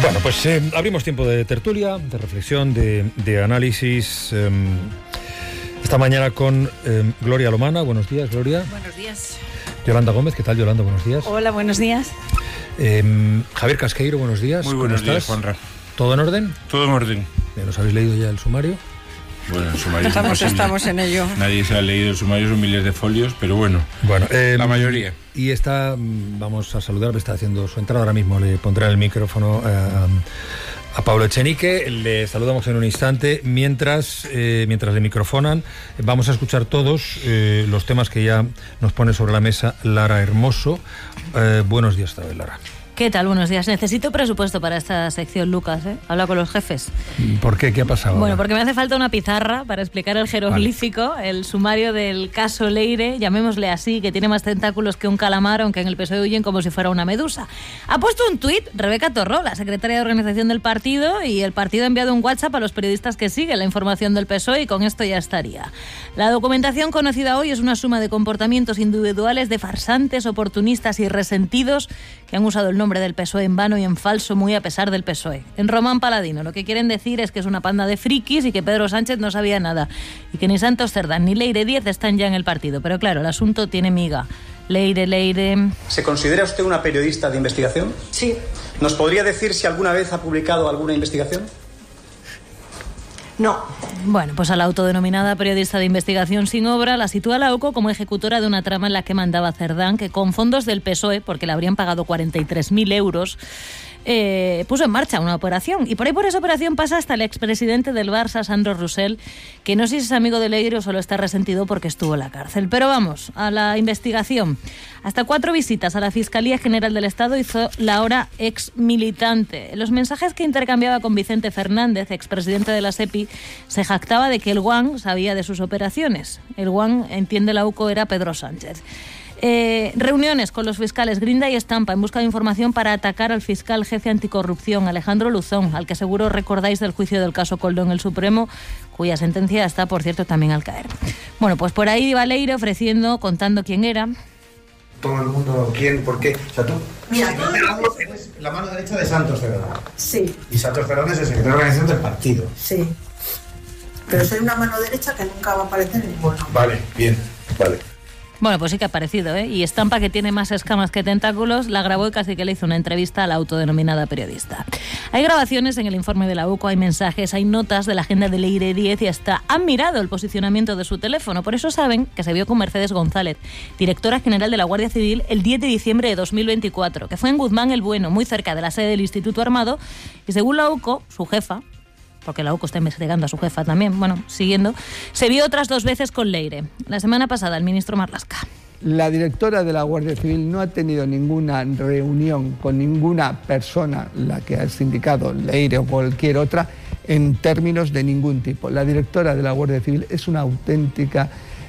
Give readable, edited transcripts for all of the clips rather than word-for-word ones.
Bueno, pues abrimos tiempo de tertulia, de reflexión, de análisis. Esta mañana con Gloria Lomana. Buenos días, Gloria. Buenos días. Yolanda Gómez, ¿qué tal, Yolanda? Buenos días. Hola, buenos días. Javier Casqueiro, buenos días. Muy buenos días, Juanra. ¿Todo en orden? Todo en orden. ¿Nos habéis leído ya el sumario? Bueno, el sumario estamos en ello. Nadie se ha leído el sumario, son miles de folios, pero bueno, la mayoría. Y vamos a saludar, está haciendo su entrada ahora mismo, le pondré el micrófono a Pablo Echenique. Le saludamos en un instante. Mientras le microfonan, vamos a escuchar todos los temas que ya nos pone sobre la mesa Lara Hermoso. Buenos días otra vez, Lara. ¿Qué tal? Buenos días. Necesito presupuesto para esta sección, Lucas, Habla con los jefes. ¿Por qué? ¿Qué ha pasado? Bueno, porque me hace falta una pizarra para explicar el jeroglífico, vale. El sumario del caso Leire, llamémosle así, que tiene más tentáculos que un calamar, aunque en el PSOE huyen como si fuera una medusa. Ha puesto un tuit Rebeca Torró, la secretaria de organización del partido, y el partido ha enviado un WhatsApp a los periodistas que siguen la información del PSOE, y con esto ya estaría. La documentación conocida hoy es una suma de comportamientos individuales de farsantes, oportunistas y resentidos que han usado el nombre del PSOE en vano y en falso, muy a pesar del PSOE. En Román Paladino lo que quieren decir es que es una panda de frikis y que Pedro Sánchez no sabía nada y que ni Santos Cerdán ni Leire Díez están ya en el partido. Pero claro, el asunto tiene miga. Leire... ¿Se considera usted una periodista de investigación? Sí. ¿Nos podría decir si alguna vez ha publicado alguna investigación? No. Bueno, pues a la autodenominada periodista de investigación sin obra la sitúa la UCO como ejecutora de una trama en la que mandaba Cerdán, que con fondos del PSOE, porque le habrían pagado 43.000 euros, puso en marcha una operación. Y por ahí por esa operación pasa hasta el expresidente del Barça, Sandro Rosell, que no sé si es amigo de Leire o solo está resentido porque estuvo en la cárcel. Pero vamos, a la investigación. Hasta 4 visitas a la Fiscalía General del Estado hizo la ahora ex militante. En los mensajes que intercambiaba con Vicente Fernández, expresidente de la SEPI, se jactaba de que el guan sabía de sus operaciones. El guan, entiende la UCO, era Pedro Sánchez. Reuniones con los fiscales Grinda y Estampa en busca de información para atacar al fiscal jefe anticorrupción, Alejandro Luzón, al que seguro recordáis del juicio del caso Koldo en el Supremo, cuya sentencia está, por cierto, también al caer. Bueno, pues por ahí iba Leire ofreciendo, contando quién era. Todo el mundo, quién, por qué. O sea, tú, mira, eres la mano derecha de Santos Cerdán. Sí. Y Santos Cerdán es el secretario de organización del partido. Sí. Pero soy una mano derecha que nunca va a aparecer en ninguno. Vale, bien, vale. Bueno, pues sí que ha aparecido, Y Estampa, que tiene más escamas que tentáculos, la grabó y casi que le hizo una entrevista a la autodenominada periodista. Hay grabaciones en el informe de la UCO, hay mensajes, hay notas de la agenda de Leire Díez y hasta han mirado el posicionamiento de su teléfono. Por eso saben que se vio con Mercedes González, directora general de la Guardia Civil, el 10 de diciembre de 2024, que fue en Guzmán el Bueno, muy cerca de la sede del Instituto Armado, y según la UCO, su jefa, porque la UCO está investigando a su jefa también, siguiendo, se vio otras 2 veces con Leire. La semana pasada, el ministro Marlaska. La directora de la Guardia Civil no ha tenido ninguna reunión con ninguna persona, la que ha indicado Leire o cualquier otra, en términos de ningún tipo. La directora de la Guardia Civil es una auténtica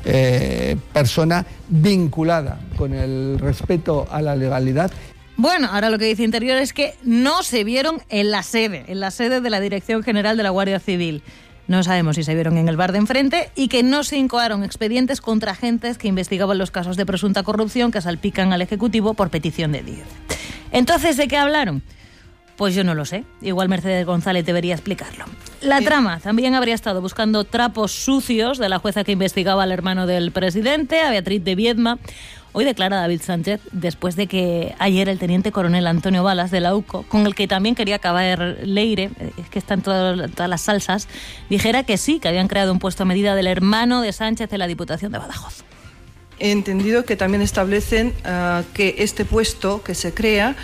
persona vinculada con el respeto a la legalidad. Bueno, ahora lo que dice Interior es que no se vieron en la sede de la Dirección General de la Guardia Civil. No sabemos si se vieron en el bar de enfrente y que no se incoaron expedientes contra agentes que investigaban los casos de presunta corrupción que salpican al Ejecutivo por petición de Díez. Entonces, ¿de qué hablaron? Pues yo no lo sé. Igual Mercedes González debería explicarlo. La trama también habría estado buscando trapos sucios de la jueza que investigaba al hermano del presidente, a Beatriz de Viedma. Hoy declara David Sánchez, después de que ayer el teniente coronel Antonio Balas de la UCO, con el que también quería acabar Leire, es que están todas las salsas, dijera que sí, que habían creado un puesto a medida del hermano de Sánchez en la Diputación de Badajoz. He entendido que también establecen que este puesto que se crea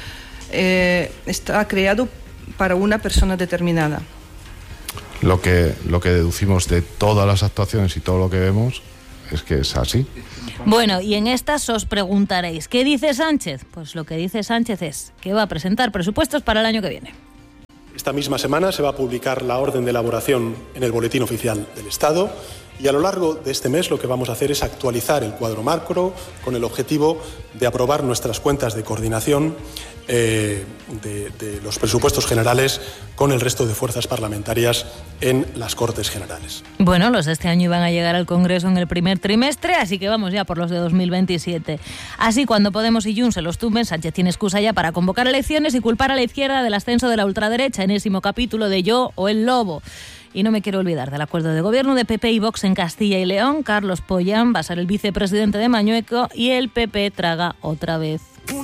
está creado para una persona determinada. Lo que deducimos de todas las actuaciones y todo lo que vemos es que es así. Bueno, y en estas os preguntaréis, ¿qué dice Sánchez? Pues lo que dice Sánchez es que va a presentar presupuestos para el año que viene. Esta misma semana se va a publicar la orden de elaboración en el Boletín Oficial del Estado Y a lo largo de este mes lo que vamos a hacer es actualizar el cuadro macro con el objetivo de aprobar nuestras cuentas de coordinación de los presupuestos generales con el resto de fuerzas parlamentarias en las Cortes Generales. Bueno, los de este año iban a llegar al Congreso en el primer trimestre, así que vamos ya por los de 2027. Así, cuando Podemos y Junts se los tumben, Sánchez tiene excusa ya para convocar elecciones y culpar a la izquierda del ascenso de la ultraderecha, enésimo capítulo de Yo o el Lobo. Y no me quiero olvidar del acuerdo de gobierno de PP y Vox en Castilla y León. Carlos Pollán va a ser el vicepresidente de Mañueco y el PP traga otra vez.